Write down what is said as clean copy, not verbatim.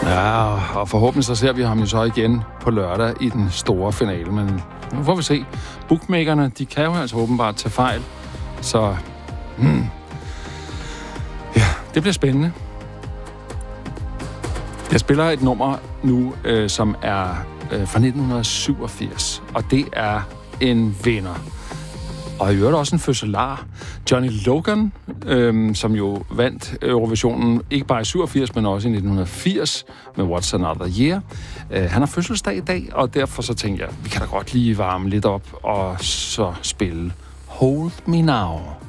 Ja, og forhåbentlig så ser vi ham jo så igen på lørdag i den store finale, men nu får vi se. Bookmakerne, de kan jo altså åbenbart tage fejl, så ja, det bliver spændende. Jeg spiller et nummer nu, som er fra 1987, og det er en vinder. Og i øvrigt også en fødselar. Johnny Logan, som jo vandt Eurovisionen, ikke bare i 87, men også i 1980 med What's Another Year. Han har fødselsdag i dag, og derfor så tænkte jeg, vi kan da godt lige varme lidt op og så spille Hold Me Now.